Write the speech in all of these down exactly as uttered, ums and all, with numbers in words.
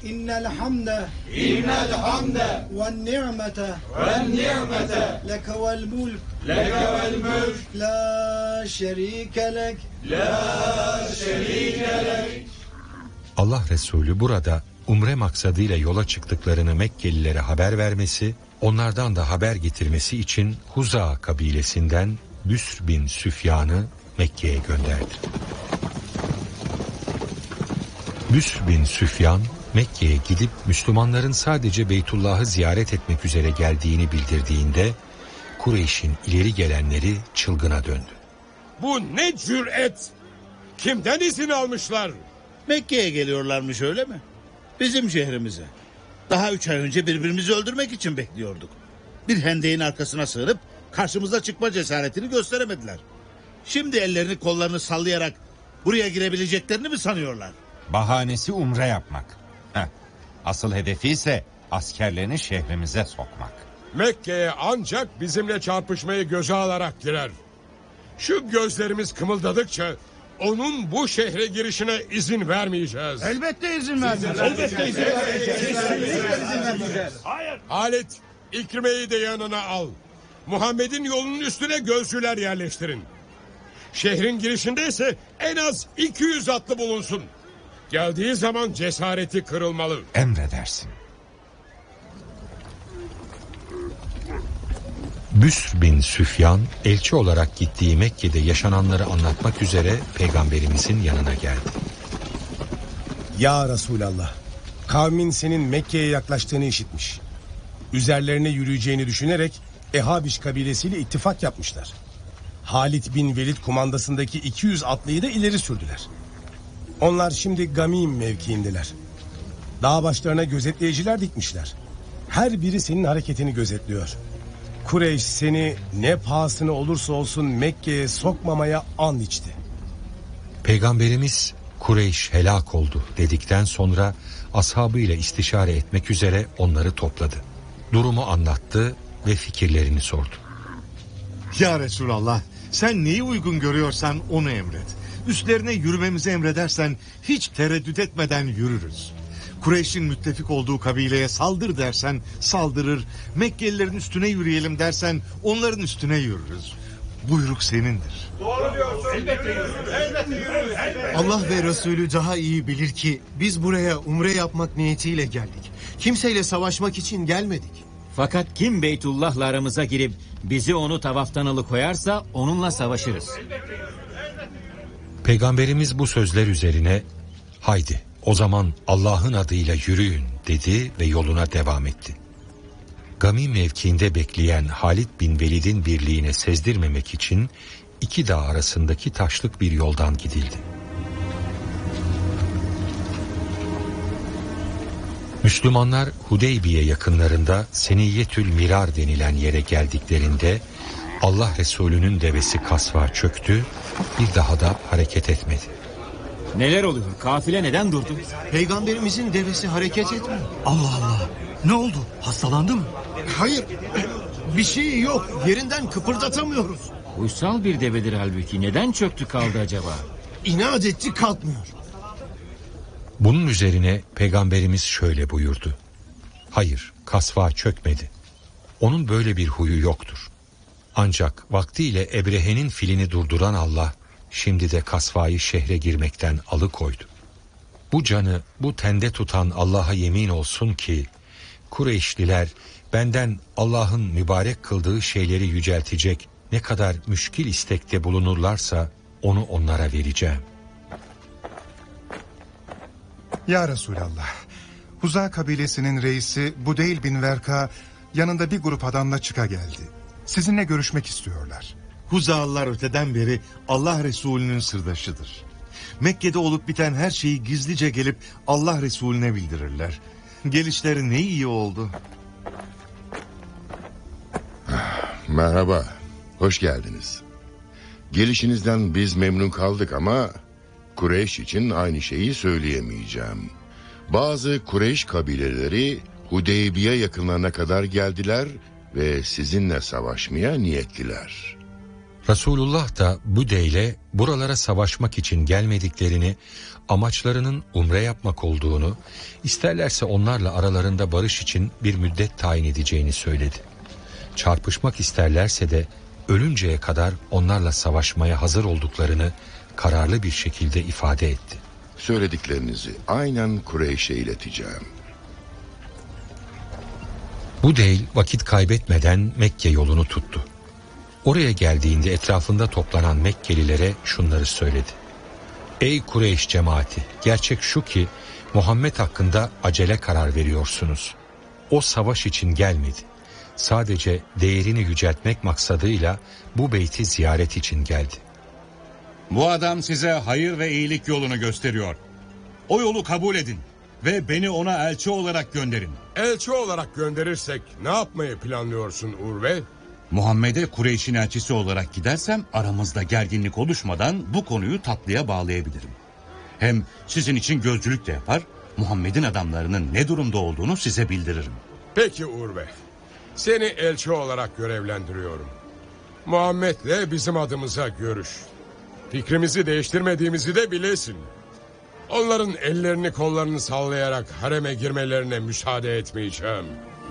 İnnel hamde İnnel hamde ve ni'mete ve ni'mete leke vel mulk leke vel mülk la şerike lek la şerike lek. Allah Resulü burada umre maksadıyla yola çıktıklarını Mekkelilere haber vermesi, onlardan da haber getirmesi için Huza kabilesinden Büsr bin Süfyan'ı Mekke'ye gönderdi. Büsr bin Süfyan, Mekke'ye gidip Müslümanların sadece Beytullah'ı ziyaret etmek üzere geldiğini bildirdiğinde, Kureyş'in ileri gelenleri çılgına döndü. Bu ne cüret? Kimden izin almışlar? Mekke'ye geliyorlarmış, öyle mi? Bizim şehrimize. Daha üç ay önce birbirimizi öldürmek için bekliyorduk. Bir hendeğin arkasına sığınıp karşımıza çıkma cesaretini gösteremediler. Şimdi ellerini kollarını sallayarak buraya girebileceklerini mi sanıyorlar? Bahanesi umre yapmak. Heh. Asıl hedefi ise askerlerini şehrimize sokmak. Mekke'ye ancak bizimle çarpışmayı göze alarak girer. Şu gözlerimiz kımıldadıkça onun bu şehre girişine izin vermeyeceğiz. Elbette izin vermeyeceğiz. Elbette izin vermeyeceğiz. Hayır. Halit, İkrime'yi de yanına al. Muhammed'in yolunun üstüne gözcüler yerleştirin. Şehrin girişinde ise en az iki yüz atlı bulunsun. Geldiği zaman cesareti kırılmalı. Emredersin. Büsr bin Süfyan, elçi olarak gittiği Mekke'de yaşananları anlatmak üzere Peygamberimizin yanına geldi. Ya Resulallah, kavmin senin Mekke'ye yaklaştığını işitmiş. Üzerlerine yürüyeceğini düşünerek Ehabiş kabilesiyle ittifak yapmışlar. Halit bin Velid kumandasındaki iki yüz atlıyı da ileri sürdüler. Onlar şimdi Gamim mevkiindeler. Dağ başlarına gözetleyiciler dikmişler. Her biri senin hareketini gözetliyor. Kureyş seni ne pahasına olursa olsun Mekke'ye sokmamaya and içti. Peygamberimiz Kureyş helak oldu dedikten sonra ashabıyla istişare etmek üzere onları topladı. Durumu anlattı ve fikirlerini sordu. Ya Resulallah, sen neyi uygun görüyorsan onu emret. Üstlerine yürümemizi emredersen hiç tereddüt etmeden yürürüz. Kureyş'in müttefik olduğu kabileye saldır dersen saldırır. Mekkelilerin üstüne yürüyelim dersen onların üstüne yürürüz. Buyruk senindir. Doğru diyorsun. Elbette yürürüz. Elbette yürürüz. Allah ve Resulü daha iyi bilir ki biz buraya umre yapmak niyetiyle geldik. Kimseyle savaşmak için gelmedik. Fakat kim Beytullah'la aramıza girip bizi onu tavaftan alıkoyarsa onunla savaşırız. Peygamberimiz bu sözler üzerine haydi o zaman Allah'ın adıyla yürüyün dedi ve yoluna devam etti. Gamim mevkiinde bekleyen Halit bin Velid'in birliğine sezdirmemek için iki dağ arasındaki taşlık bir yoldan gidildi. Müslümanlar Hudeybiye yakınlarında Seniyyetül Mirar denilen yere geldiklerinde Allah Resulü'nün devesi kasva çöktü, bir daha da hareket etmedi. Neler oluyor? Kafile neden durdu? Peygamberimizin devesi hareket etmiyor. Allah Allah. Ne oldu? Hastalandı mı? Hayır. Bir şey yok. Yerinden kıpırdatamıyoruz. Uysal bir devedir halbuki. Neden çöktü kaldı acaba? İnat etti, kalkmıyor. Bunun üzerine Peygamberimiz şöyle buyurdu. Hayır, kasva çökmedi. Onun böyle bir huyu yoktur. Ancak vaktiyle Ebrehe'nin filini durduran Allah, şimdi de kasvayı şehre girmekten alıkoydu. Bu canı bu tende tutan Allah'a yemin olsun ki, Kureyşliler benden Allah'ın mübarek kıldığı şeyleri yüceltecek ne kadar müşkil istekte bulunurlarsa onu onlara vereceğim. Ya Resulallah, Huza kabilesinin reisi Budeyl bin Verka yanında bir grup adamla çıka geldi. Sizinle görüşmek istiyorlar. Huzalılar öteden beri Allah Resulü'nün sırdaşıdır. Mekke'de olup biten her şeyi gizlice gelip Allah Resulüne bildirirler. Gelişleri ne iyi oldu. Merhaba, hoş geldiniz. Gelişinizden biz memnun kaldık ama Kureyş için aynı şeyi söyleyemeyeceğim. Bazı Kureyş kabileleri Hudeybiye yakınlarına kadar geldiler ve sizinle savaşmaya niyetliler. Resulullah da Bude ile buralara savaşmak için gelmediklerini, amaçlarının umre yapmak olduğunu, isterlerse onlarla aralarında barış için bir müddet tayin edeceğini söyledi. Çarpışmak isterlerse de ölünceye kadar onlarla savaşmaya hazır olduklarını kararlı bir şekilde ifade etti. Söylediklerinizi aynen Kureyş'e ileteceğim. Budeyl vakit kaybetmeden Mekke yolunu tuttu. Oraya geldiğinde etrafında toplanan Mekkelilere şunları söyledi. Ey Kureyş cemaati, gerçek şu ki Muhammed hakkında acele karar veriyorsunuz. O savaş için gelmedi. Sadece değerini yüceltmek maksadıyla bu beyti ziyaret için geldi. Bu adam size hayır ve iyilik yolunu gösteriyor. O yolu kabul edin ve beni ona elçi olarak gönderin. Elçi olarak gönderirsek ne yapmayı planlıyorsun Urve? Muhammed'e Kureyş'in elçisi olarak gidersem aramızda gerginlik oluşmadan bu konuyu tatlıya bağlayabilirim. Hem sizin için gözcülük de yapar, Muhammed'in adamlarının ne durumda olduğunu size bildiririm. Peki Urve, seni elçi olarak görevlendiriyorum. Muhammed'le bizim adımıza görüş. Fikrimizi değiştirmediğimizi de bilesin. Onların ellerini kollarını sallayarak hareme girmelerine müsaade etmeyeceğim.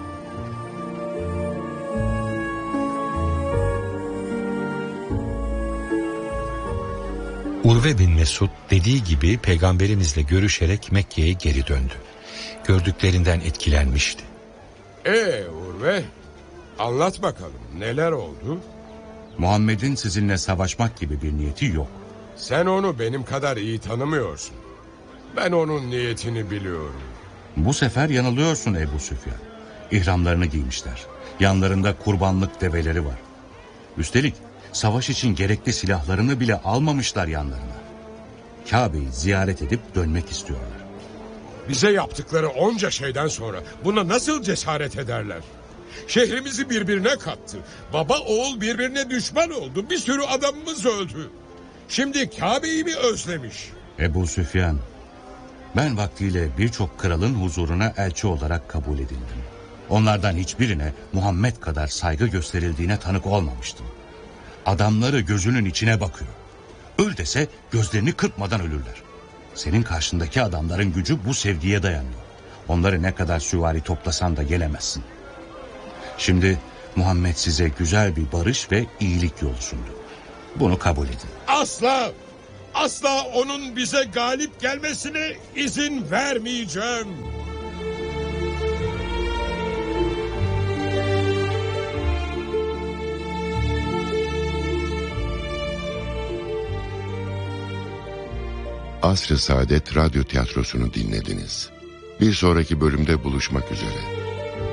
Urve bin Mesud dediği gibi peygamberimizle görüşerek Mekke'ye geri döndü. Gördüklerinden etkilenmişti. Ee Urve, anlat bakalım neler oldu? Muhammed'in sizinle savaşmak gibi bir niyeti yok. Sen onu benim kadar iyi tanımıyorsun. Ben onun niyetini biliyorum. Bu sefer yanılıyorsun Ebu Süfyan. İhramlarını giymişler. Yanlarında kurbanlık develeri var. Üstelik savaş için gerekli silahlarını bile almamışlar yanlarına. Kabe'yi ziyaret edip dönmek istiyorlar. Bize yaptıkları onca şeyden sonra buna nasıl cesaret ederler? Şehrimizi birbirine kattı. Baba oğul birbirine düşman oldu. Bir sürü adamımız öldü. Şimdi Kabe'yi mi özlemiş? Ebu Süfyan, ben vaktiyle birçok kralın huzuruna elçi olarak kabul edildim. Onlardan hiçbirine Muhammed kadar saygı gösterildiğine tanık olmamıştım. Adamları gözünün içine bakıyor. Öl dese gözlerini kırpmadan ölürler. Senin karşındaki adamların gücü bu sevgiye dayanıyor. Onları ne kadar süvari toplasan da gelemezsin. Şimdi Muhammed size güzel bir barış ve iyilik yolu sundu. Bunu kabul edin. Asla, asla onun bize galip gelmesine izin vermeyeceğim. Asr-ı Saadet Radyo Tiyatrosu'nu dinlediniz. Bir sonraki bölümde buluşmak üzere.